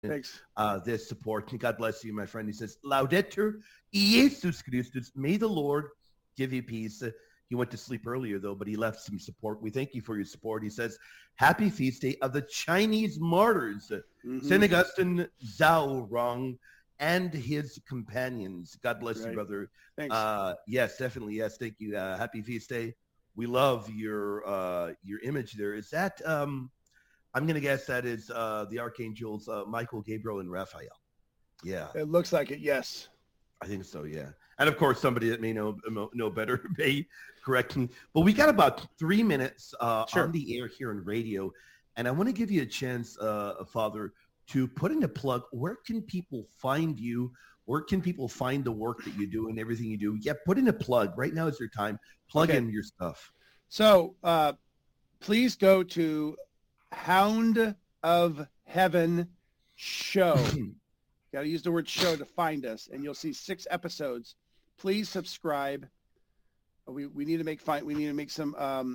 Thanks. this support. And God bless you, my friend. He says, Laudetur Jesus Christus. May the Lord give you peace. He went to sleep earlier, though, but he left some support. We thank you for your support. He says, happy feast day of the Chinese martyrs, St. Augustine Zhao Rong and his companions. God bless you, brother. Thanks. Yes, definitely. Yes, thank you. Happy feast day. We love your image there. Is that, I'm going to guess that is the archangels, Michael, Gabriel, and Raphael. Yeah. It looks like it, yes. I think so, yeah. And of course, somebody that may know better may correct me. But we got about 3 minutes on the air here on radio. And I want to give you a chance, Father, to put in a plug. Where can people find you? Where can people find the work that you do and everything you do? Yeah, put in a plug. Right now is your time. Plug in your stuff. So please go to Hound of Heaven Show. Got to use the word show to find us, and you'll see 6 episodes. Please subscribe. We need to make we need to make some.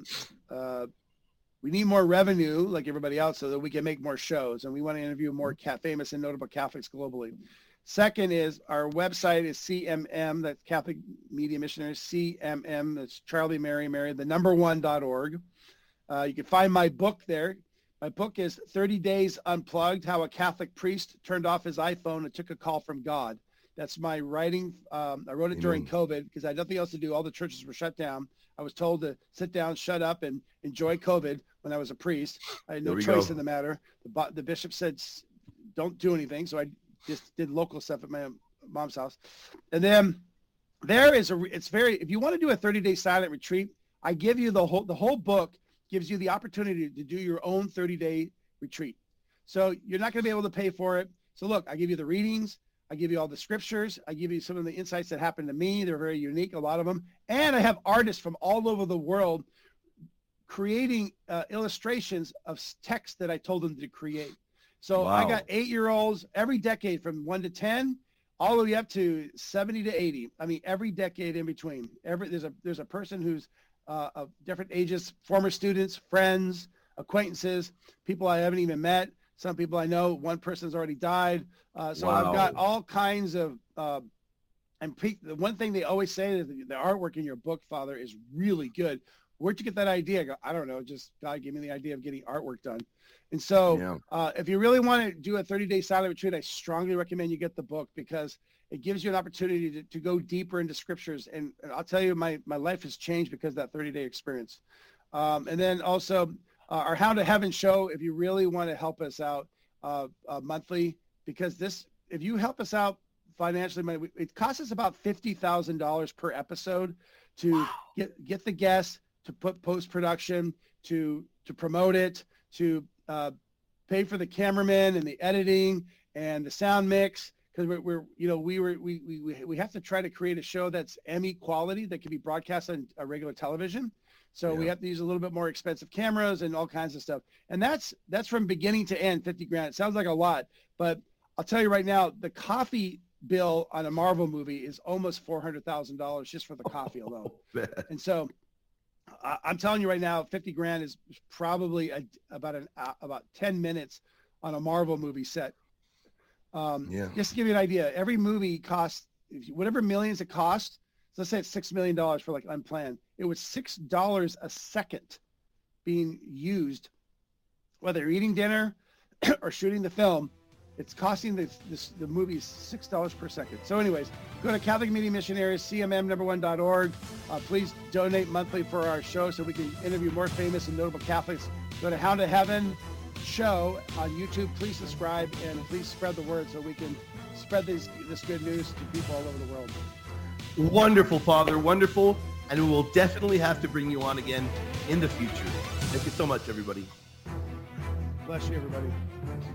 We need more revenue, like everybody else, so that we can make more shows, and we want to interview more famous and notable Catholics globally. Second is our website is CMM, that's Catholic Media Missionaries, CMM, that's Charlie Mary, the number 1.org. You can find my book there. My book is 30 Days Unplugged, How a Catholic Priest Turned Off His iPhone and Took a Call from God. That's my writing. I wrote it during COVID because I had nothing else to do. All the churches were shut down. I was told to sit down, shut up, and enjoy COVID when I was a priest. I had no choice in the matter. The bishop said, don't do anything. So I just did local stuff at my mom's house. And then if you want to do a 30-day silent retreat, I give you the whole book gives you the opportunity to do your own 30-day retreat. So you're not going to be able to pay for it. So look, I give you the readings. I give you all the scriptures. I give you some of the insights that happened to me. They're very unique, a lot of them. And I have artists from all over the world creating illustrations of text that I told them to create. So I got 8-year-olds every decade from 1 to 10, all the way up to 70 to 80. I mean, every decade in between. There's a person who's of different ages, former students, friends, acquaintances, people I haven't even met, some people I know. One person's already died. So I've got all kinds of, and the one thing they always say is the artwork in your book, Father, is really good. Where'd you get that idea? I go, I don't know. Just God gave me the idea of getting artwork done. And so if you really want to do a 30-day silent retreat, I strongly recommend you get the book because it gives you an opportunity to go deeper into scriptures. And I'll tell you, my life has changed because of that 30-day experience. And then also our Hound of Heaven show, if you really want to help us out monthly, because if you help us out financially, it costs us about $50,000 per episode to get the guests, to put post-production, to promote it, to pay for the cameraman and the editing and the sound mix. Because we have to try to create a show that's Emmy quality that can be broadcast on a regular television. So we have to use a little bit more expensive cameras and all kinds of stuff. And that's from beginning to end, $50,000. It sounds like a lot, but I'll tell you right now, the coffee bill on a Marvel movie is almost $400,000 just for the coffee alone. And so I'm telling you right now, $50,000 is probably about 10 minutes on a Marvel movie set. Just to give you an idea, every movie costs whatever millions it costs. So let's say it's $6 million for like unplanned. It was $6 a second being used, whether you're eating dinner or shooting the film. It's costing the movies $6 per second. So anyways, go to Catholic Media Missionaries, CMM1.org. Please donate monthly for our show so we can interview more famous and notable Catholics. Go to Hound of Heaven show on YouTube. Please subscribe and please spread the word so we can spread this good news to people all over the world. Wonderful, Father, wonderful. And we will definitely have to bring you on again in the future. Thank you so much, everybody. Bless you, everybody.